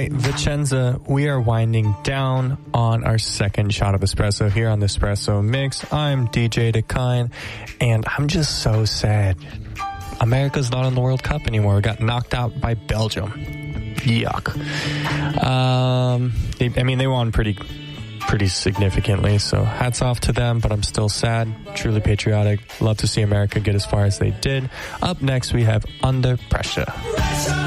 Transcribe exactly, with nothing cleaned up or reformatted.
right, Vicenza, we are winding down on our second shot of espresso here on the Espresso Mix. I'm D J Dakine, and I'm just so sad. America's not in the World Cup anymore. We got knocked out by Belgium. Yuck. Um, they, I mean, they won pretty pretty significantly, so hats off to them, but I'm still sad, truly patriotic. Love to see America get as far as they did. Up next, we have Under Pressure.